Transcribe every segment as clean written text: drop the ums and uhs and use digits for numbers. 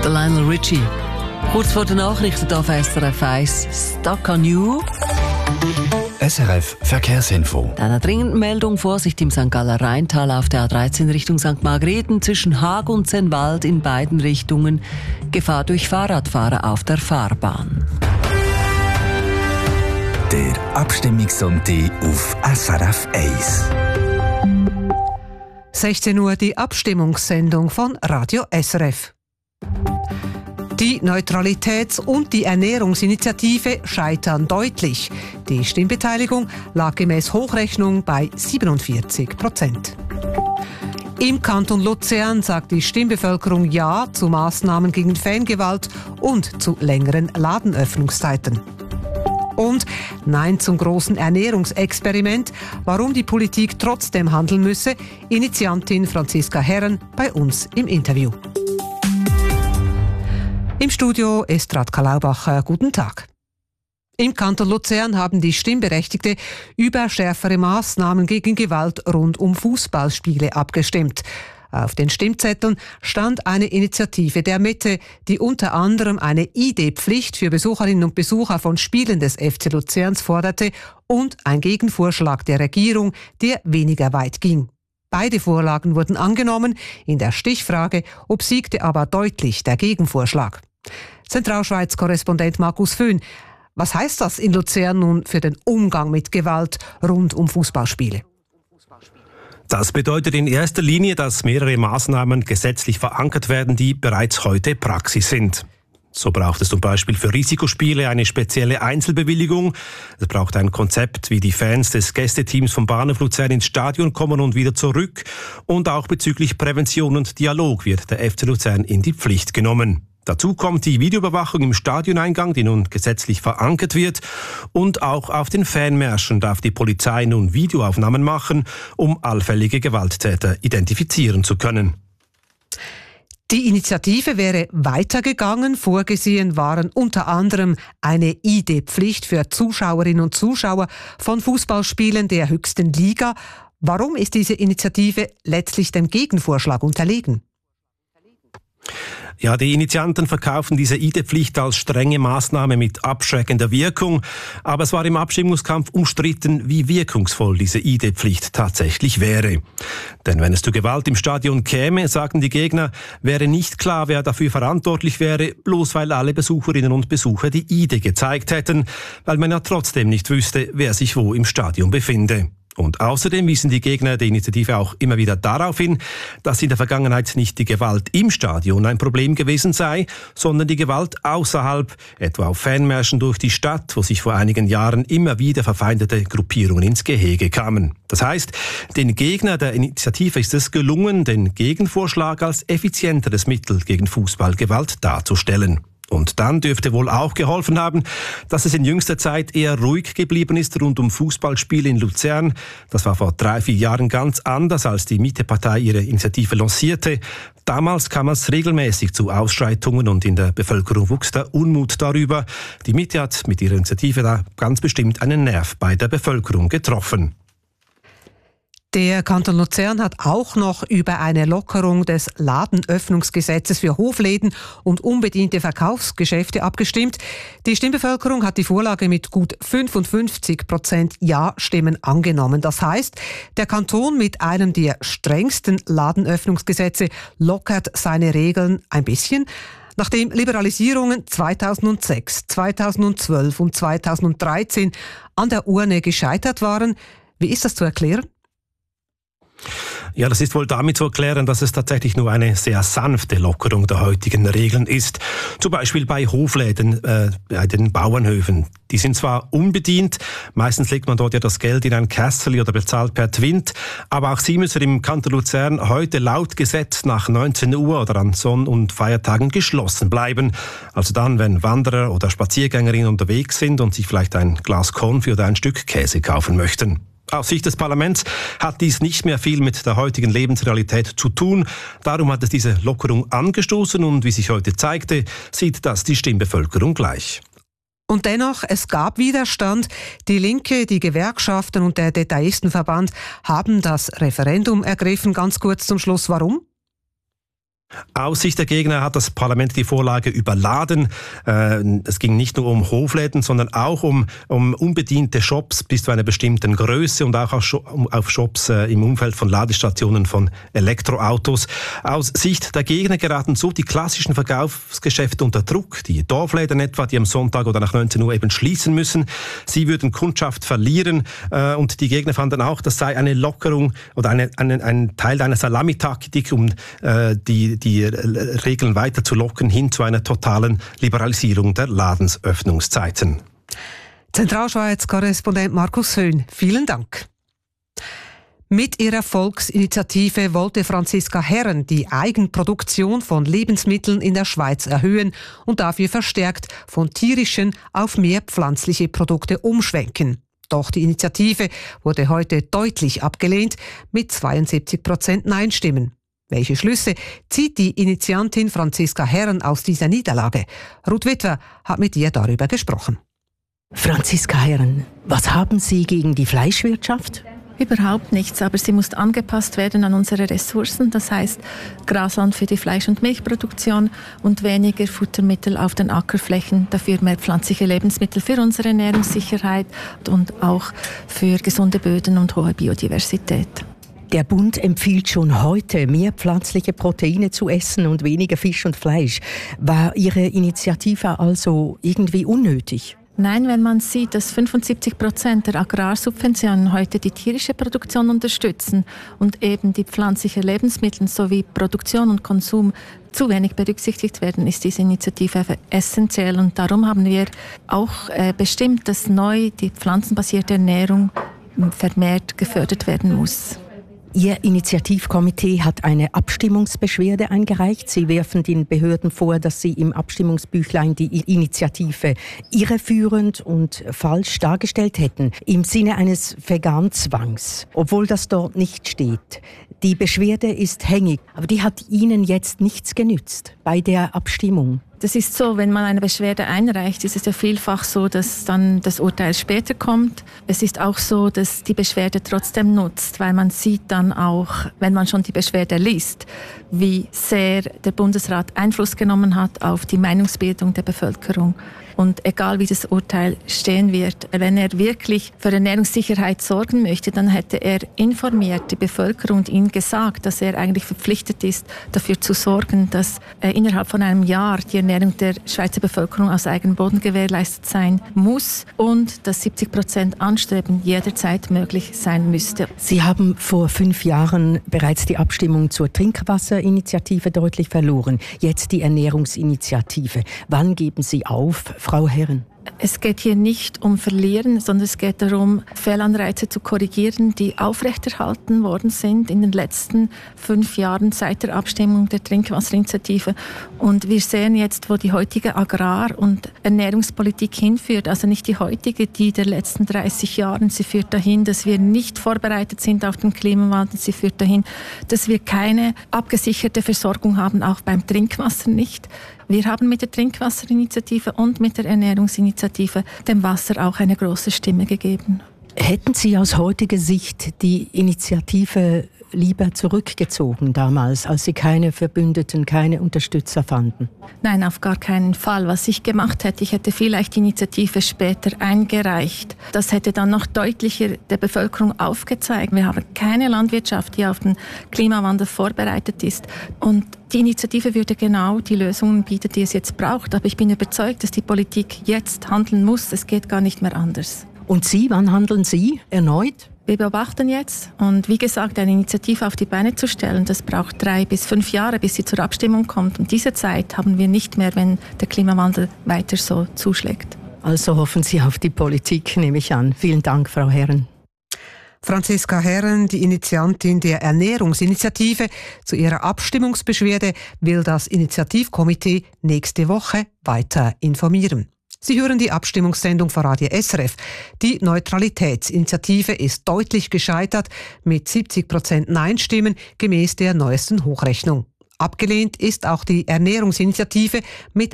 Der Lionel Richie. Kurz vor den Nachrichten auf SRF 1, Stuck on You. SRF Verkehrsinfo. Einer dringenden Meldung: Vorsicht im St. Galler Rheintal auf der A13 Richtung St. Margrethen zwischen Haag und Sennwald in beiden Richtungen. Gefahr durch Fahrradfahrer auf der Fahrbahn. Der Abstimmungssonntag auf SRF 1. 16 Uhr die Abstimmungssendung von Radio SRF. Die Neutralitäts- und die Ernährungsinitiative scheitern deutlich. Die Stimmbeteiligung lag gemäß Hochrechnung bei 47%. Im Kanton Luzern sagt die Stimmbevölkerung Ja zu Maßnahmen gegen Fangewalt und zu längeren Ladenöffnungszeiten. Und Nein zum großen Ernährungsexperiment, warum die Politik trotzdem handeln müsse, Initiantin Franziska Herren bei uns im Interview. Im Studio Estrat Kalaubacher, guten Tag. Im Kanton Luzern haben die Stimmberechtigte über schärfere Maßnahmen gegen Gewalt rund um Fußballspiele abgestimmt. Auf den Stimmzetteln stand eine Initiative der Mitte, die unter anderem eine ID-Pflicht für Besucherinnen und Besucher von Spielen des FC Luzerns forderte und ein Gegenvorschlag der Regierung, der weniger weit ging. Beide Vorlagen wurden angenommen. In der Stichfrage obsiegte aber deutlich der Gegenvorschlag. Zentralschweiz-Korrespondent Markus Föhn. Was heißt das in Luzern nun für den Umgang mit Gewalt rund um Fußballspiele? Das bedeutet in erster Linie, dass mehrere Maßnahmen gesetzlich verankert werden, die bereits heute Praxis sind. So braucht es zum Beispiel für Risikospiele eine spezielle Einzelbewilligung. Es braucht ein Konzept, wie die Fans des Gästeteams vom Bahnhof Luzern ins Stadion kommen und wieder zurück. Und auch bezüglich Prävention und Dialog wird der FC Luzern in die Pflicht genommen. Dazu kommt die Videoüberwachung im Stadioneingang, die nun gesetzlich verankert wird. Und auch auf den Fanmärschen darf die Polizei nun Videoaufnahmen machen, um allfällige Gewalttäter identifizieren zu können. Die Initiative wäre weitergegangen. Vorgesehen waren unter anderem eine ID-Pflicht für Zuschauerinnen und Zuschauer von Fußballspielen der höchsten Liga. Warum ist diese Initiative letztlich dem Gegenvorschlag unterlegen? Ja, die Initianten verkaufen diese ID-Pflicht als strenge Maßnahme mit abschreckender Wirkung. Aber es war im Abstimmungskampf umstritten, wie wirkungsvoll diese ID-Pflicht tatsächlich wäre. Denn wenn es zu Gewalt im Stadion käme, sagten die Gegner, wäre nicht klar, wer dafür verantwortlich wäre, bloß weil alle Besucherinnen und Besucher die ID gezeigt hätten, weil man ja trotzdem nicht wüsste, wer sich wo im Stadion befinde. Und außerdem wiesen die Gegner der Initiative auch immer wieder darauf hin, dass in der Vergangenheit nicht die Gewalt im Stadion ein Problem gewesen sei, sondern die Gewalt außerhalb, etwa auf Fanmärschen durch die Stadt, wo sich vor einigen Jahren immer wieder verfeindete Gruppierungen ins Gehege kamen. Das heißt, den Gegner der Initiative ist es gelungen, den Gegenvorschlag als effizienteres Mittel gegen Fußballgewalt darzustellen. Und dann dürfte wohl auch geholfen haben, dass es in jüngster Zeit eher ruhig geblieben ist rund um Fußballspiele in Luzern. Das war vor 3-4 Jahren ganz anders, als die Mitte-Partei ihre Initiative lancierte. Damals kam es regelmäßig zu Ausschreitungen und in der Bevölkerung wuchs der Unmut darüber. Die Mitte hat mit ihrer Initiative da ganz bestimmt einen Nerv bei der Bevölkerung getroffen. Der Kanton Luzern hat auch noch über eine Lockerung des Ladenöffnungsgesetzes für Hofläden und unbediente Verkaufsgeschäfte abgestimmt. Die Stimmbevölkerung hat die Vorlage mit gut 55% Ja-Stimmen angenommen. Das heißt, der Kanton mit einem der strengsten Ladenöffnungsgesetze lockert seine Regeln ein bisschen. Nachdem Liberalisierungen 2006, 2012 und 2013 an der Urne gescheitert waren, wie ist das zu erklären? Ja, das ist wohl damit zu erklären, dass es tatsächlich nur eine sehr sanfte Lockerung der heutigen Regeln ist. Zum Beispiel bei Hofläden, bei den Bauernhöfen. Die sind zwar unbedient, meistens legt man dort ja das Geld in ein Kässeli oder bezahlt per Twint, aber auch sie müssen im Kanton Luzern heute laut Gesetz nach 19 Uhr oder an Sonn- und Feiertagen geschlossen bleiben. Also dann, wenn Wanderer oder Spaziergängerinnen unterwegs sind und sich vielleicht ein Glas Konfi oder ein Stück Käse kaufen möchten. Aus Sicht des Parlaments hat dies nicht mehr viel mit der heutigen Lebensrealität zu tun. Darum hat es diese Lockerung angestoßen und wie sich heute zeigte, sieht das die Stimmbevölkerung gleich. Und dennoch, es gab Widerstand. Die Linke, die Gewerkschaften und der Detaistenverband haben das Referendum ergriffen. Ganz kurz zum Schluss, warum? Aus Sicht der Gegner hat das Parlament die Vorlage überladen. Es ging nicht nur um Hofläden, sondern auch um unbediente Shops bis zu einer bestimmten Größe und auch auf Shops im Umfeld von Ladestationen von Elektroautos. Aus Sicht der Gegner geraten so die klassischen Verkaufsgeschäfte unter Druck. Die Dorfläden etwa, die am Sonntag oder nach 19 Uhr eben schließen müssen. Sie würden Kundschaft verlieren und die Gegner fanden auch, das sei eine Lockerung oder ein Teil einer Salamitaktik, um die Regeln weiter zu locken hin zu einer totalen Liberalisierung der Ladensöffnungszeiten. Zentralschweiz-Korrespondent Markus Höhn, vielen Dank. Mit ihrer Volksinitiative wollte Franziska Herren die Eigenproduktion von Lebensmitteln in der Schweiz erhöhen und dafür verstärkt von tierischen auf mehr pflanzliche Produkte umschwenken. Doch die Initiative wurde heute deutlich abgelehnt mit 72% Nein-Stimmen. Welche Schlüsse zieht die Initiantin Franziska Herren aus dieser Niederlage? Ruth Witwer hat mit ihr darüber gesprochen. Franziska Herren, was haben Sie gegen die Fleischwirtschaft? Überhaupt nichts, aber sie muss angepasst werden an unsere Ressourcen. Das heißt Grasland für die Fleisch- und Milchproduktion und weniger Futtermittel auf den Ackerflächen, dafür mehr pflanzliche Lebensmittel für unsere Ernährungssicherheit und auch für gesunde Böden und hohe Biodiversität. Der Bund empfiehlt schon heute, mehr pflanzliche Proteine zu essen und weniger Fisch und Fleisch. War Ihre Initiative also irgendwie unnötig? Nein, wenn man sieht, dass 75% der Agrarsubventionen heute die tierische Produktion unterstützen und eben die pflanzlichen Lebensmittel sowie Produktion und Konsum zu wenig berücksichtigt werden, ist diese Initiative essentiell. Und darum haben wir auch bestimmt, dass neu die pflanzenbasierte Ernährung vermehrt gefördert werden muss. Ihr Initiativkomitee hat eine Abstimmungsbeschwerde eingereicht. Sie werfen den Behörden vor, dass sie im Abstimmungsbüchlein die Initiative irreführend und falsch dargestellt hätten, im Sinne eines Veganzwangs, obwohl das dort nicht steht. Die Beschwerde ist hängig, aber die hat Ihnen jetzt nichts genützt bei der Abstimmung. Das ist so, wenn man eine Beschwerde einreicht, ist es ja vielfach so, dass dann das Urteil später kommt. Es ist auch so, dass die Beschwerde trotzdem nutzt, weil man sieht dann auch, wenn man schon die Beschwerde liest, wie sehr der Bundesrat Einfluss genommen hat auf die Meinungsbildung der Bevölkerung. Und egal wie das Urteil stehen wird, wenn er wirklich für Ernährungssicherheit sorgen möchte, dann hätte er informiert die Bevölkerung und ihnen gesagt, dass er eigentlich verpflichtet ist, dafür zu sorgen, dass innerhalb von einem Jahr die Ernährung der Schweizer Bevölkerung aus eigenem Boden gewährleistet sein muss und dass 70% Anstreben jederzeit möglich sein müsste. Sie haben vor 5 Jahren bereits die Abstimmung zur Trinkwasserinitiative deutlich verloren. Jetzt die Ernährungsinitiative. Wann geben Sie auf, Frau Herren? Es geht hier nicht um Verlieren, sondern es geht darum, Fehlanreize zu korrigieren, die aufrechterhalten worden sind in den letzten 5 Jahren seit der Abstimmung der Trinkwasserinitiative. Und wir sehen jetzt, wo die heutige Agrar- und Ernährungspolitik hinführt. Also nicht die heutige, die der letzten 30 Jahre. Sie führt dahin, dass wir nicht vorbereitet sind auf den Klimawandel. Sie führt dahin, dass wir keine abgesicherte Versorgung haben, auch beim Trinkwasser nicht. Wir haben mit der Trinkwasserinitiative und mit der Ernährungsinitiative dem Wasser auch eine große Stimme gegeben. Hätten Sie aus heutiger Sicht die Initiative lieber zurückgezogen damals, als Sie keine Verbündeten, keine Unterstützer fanden? Nein, auf gar keinen Fall. Was ich gemacht hätte, ich hätte vielleicht die Initiative später eingereicht. Das hätte dann noch deutlicher der Bevölkerung aufgezeigt. Wir haben keine Landwirtschaft, die auf den Klimawandel vorbereitet ist. Und die Initiative würde genau die Lösungen bieten, die es jetzt braucht. Aber ich bin überzeugt, dass die Politik jetzt handeln muss. Es geht gar nicht mehr anders. Und Sie, wann handeln Sie erneut? Wir beobachten jetzt und wie gesagt, eine Initiative auf die Beine zu stellen, das braucht 3 bis 5 Jahre, bis sie zur Abstimmung kommt. Und diese Zeit haben wir nicht mehr, wenn der Klimawandel weiter so zuschlägt. Also hoffen Sie auf die Politik, nehme ich an. Vielen Dank, Frau Herren. Franziska Herren, die Initiantin der Ernährungsinitiative, zu ihrer Abstimmungsbeschwerde will das Initiativkomitee nächste Woche weiter informieren. Sie hören die Abstimmungssendung von Radio SRF. Die Neutralitätsinitiative ist deutlich gescheitert mit 70% Nein-Stimmen gemäß der neuesten Hochrechnung. Abgelehnt ist auch die Ernährungsinitiative mit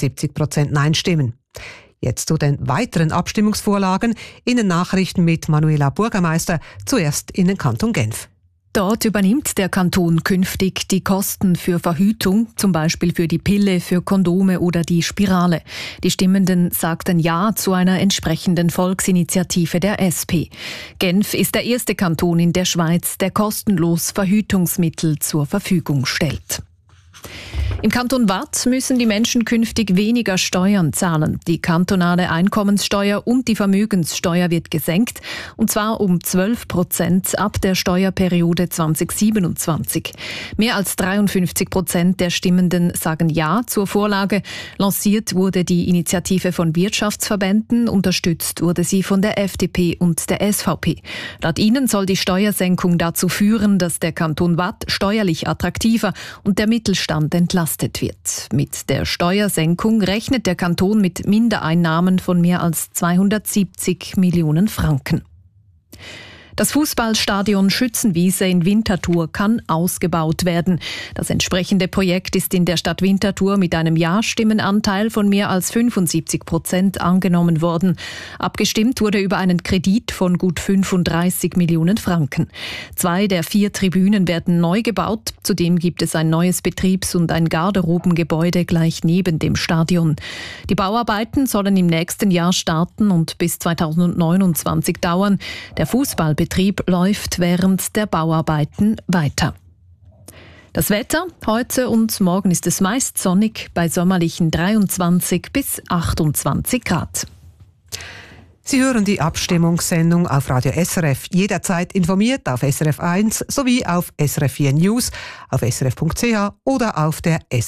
72% Nein-Stimmen. Jetzt zu den weiteren Abstimmungsvorlagen in den Nachrichten mit Manuela Bürgermeister, zuerst in den Kanton Genf. Dort übernimmt der Kanton künftig die Kosten für Verhütung, zum Beispiel für die Pille, für Kondome oder die Spirale. Die Stimmenden sagten Ja zu einer entsprechenden Volksinitiative der SP. Genf ist der erste Kanton in der Schweiz, der kostenlos Verhütungsmittel zur Verfügung stellt. Im Kanton Waadt müssen die Menschen künftig weniger Steuern zahlen. Die kantonale Einkommenssteuer und die Vermögenssteuer wird gesenkt, und zwar um 12% ab der Steuerperiode 2027. Mehr als 53% der Stimmenden sagen Ja zur Vorlage. Lanciert wurde die Initiative von Wirtschaftsverbänden, unterstützt wurde sie von der FDP und der SVP. Laut ihnen soll die Steuersenkung dazu führen, dass der Kanton Waadt steuerlich attraktiver und der Mittelstand entlastet wird. Mit der Steuersenkung rechnet der Kanton mit Mindereinnahmen von mehr als 270 Millionen Franken. Das Fußballstadion Schützenwiese in Winterthur kann ausgebaut werden. Das entsprechende Projekt ist in der Stadt Winterthur mit einem Ja-Stimmenanteil von mehr als 75% angenommen worden. Abgestimmt wurde über einen Kredit von gut 35 Millionen Franken. 2 der 4 Tribünen werden neu gebaut. Zudem gibt es ein neues Betriebs- und ein Garderobengebäude gleich neben dem Stadion. Die Bauarbeiten sollen im nächsten Jahr starten und bis 2029 dauern. Der Fußballbetrieb läuft während der Bauarbeiten weiter. Das Wetter: Heute und morgen ist es meist sonnig bei sommerlichen 23 bis 28 Grad. Sie hören die Abstimmungssendung auf Radio SRF. Jederzeit informiert auf SRF 1 sowie auf SRF 4 News, auf srf.ch oder auf der